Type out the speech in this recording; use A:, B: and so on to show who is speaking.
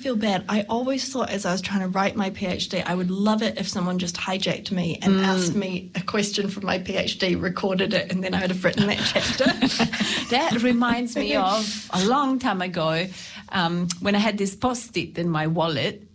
A: feel bad. I always thought as I was trying to write my PhD, I would love it if someone just hijacked me and asked me a question from my PhD, recorded it, and then I would have written that chapter.
B: That reminds me of a long time ago when I had this Post-it in my wallet